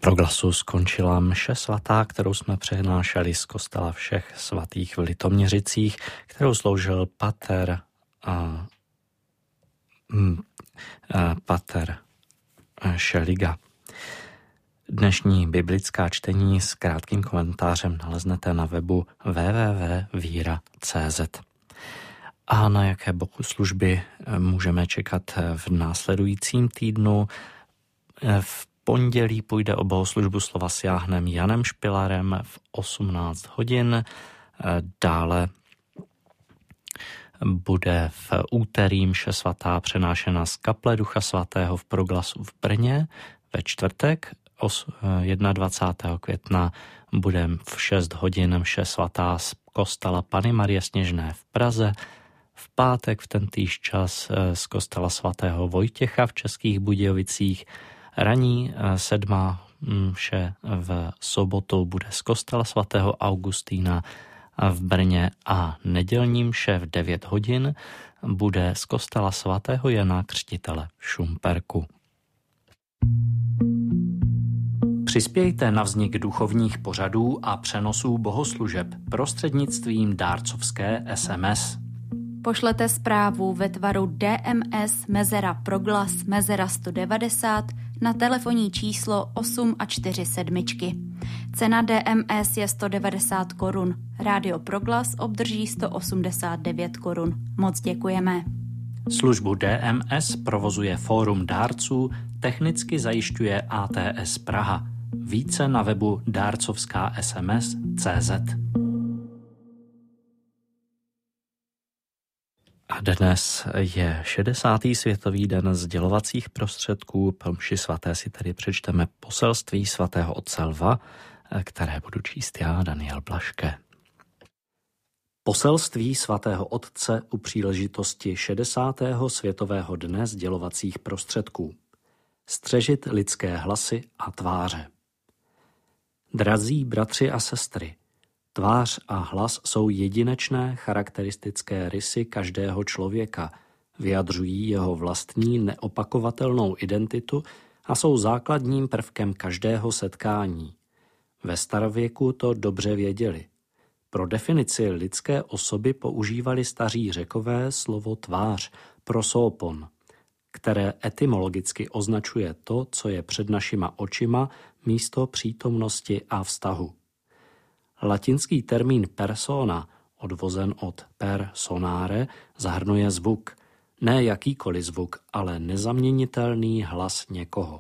Proglasu skončila mše svatá, kterou jsme přenášeli z kostela Všech svatých v Litoměřicích, kterou sloužil pater Šeliga. Dnešní biblická čtení s krátkým komentářem naleznete na webu www.vira.cz. A na jaké bohoslužby můžeme čekat v následujícím týdnu? V pondělí půjde o bohoslužbu slova s jáhnem Janem Špilarem v 18 hodin. Dále bude v úterý mše svatá přenášena z kaple Ducha svatého v Proglasu v Brně. Ve čtvrtek 21. května bude v 6 hodin mše svatá z kostela Panny Marie Sněžné v Praze. V pátek v tentýž čas z kostela svatého Vojtěcha v Českých Budějovicích. Ranní 7. mše v sobotu bude z kostela svatého Augustína v Brně a nedělní mše v 9 hodin bude z kostela svatého Jana Křtitele v Šumperku. Přispějte na vznik duchovních pořadů a přenosů bohoslužeb prostřednictvím dárcovské SMS. Pošlete zprávu ve tvaru DMS *proglas 190 na telefonní číslo 847. Cena DMS je 190 korun. Rádio Proglas obdrží 189 korun. Moc děkujeme. Službu DMS provozuje Fórum dárců, technicky zajišťuje ATS Praha. Více na webu dárcovská.sms.cz. A dnes je 60. světový den sdělovacích prostředků. Po mši svaté si tedy přečteme poselství svatého otce Lva, které budu číst já, Daniel Blaške. Poselství svatého otce u příležitosti 60. světového dne sdělovacích prostředků. Střežit lidské hlasy a tváře. Drazí bratři a sestry, tvář a hlas jsou jedinečné charakteristické rysy každého člověka, vyjadřují jeho vlastní neopakovatelnou identitu a jsou základním prvkem každého setkání. Ve starověku to dobře věděli. Pro definici lidské osoby používali staří Řekové slovo tvář, prosopon, které etymologicky označuje to, co je před našima očima, místo přítomnosti a vztahu. Latinský termín persona, odvozen od per sonare, zahrnuje zvuk. Ne jakýkoliv zvuk, ale nezaměnitelný hlas někoho.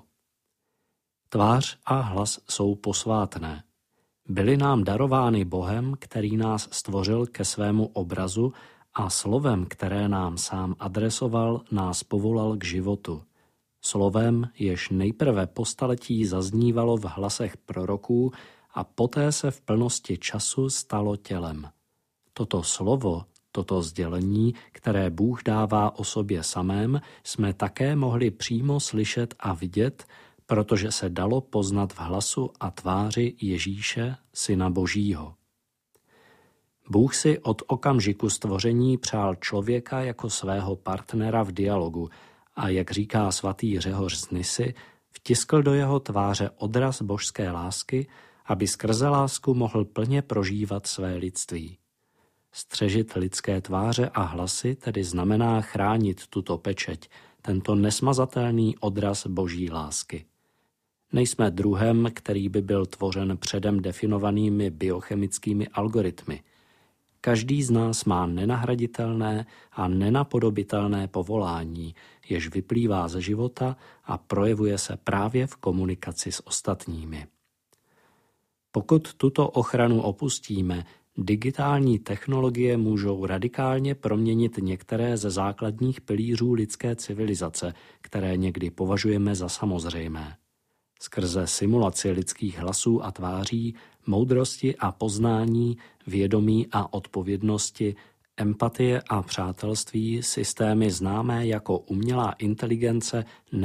Tvář a hlas jsou posvátné. Byly nám darovány Bohem, který nás stvořil ke svému obrazu a slovem, které nám sám adresoval, nás povolal k životu. Slovem, jež nejprve po staletí zaznívalo v hlasech proroků a poté se v plnosti času stalo tělem. Toto slovo, toto sdělení, které Bůh dává o sobě samém, jsme také mohli přímo slyšet a vidět, protože se dalo poznat v hlasu a tváři Ježíše, Syna Božího. Bůh si od okamžiku stvoření přál člověka jako svého partnera v dialogu a, jak říká svatý Řehoř z Nysy, vtiskl do jeho tváře odraz božské lásky, aby skrze lásku mohl plně prožívat své lidství. Střežit lidské tváře a hlasy tedy znamená chránit tuto pečeť, tento nesmazatelný odraz boží lásky. Nejsme druhem, který by byl tvořen předem definovanými biochemickými algoritmy. Každý z nás má nenahraditelné a nenapodobitelné povolání, jež vyplývá ze života a projevuje se právě v komunikaci s ostatními. Pokud tuto ochranu opustíme, digitální technologie můžou radikálně proměnit některé ze základních pilířů lidské civilizace, které někdy považujeme za samozřejmé. Skrze simulaci lidských hlasů a tváří, moudrosti a poznání, vědomí a odpovědnosti, empatie a přátelství systémy známé jako umělá inteligence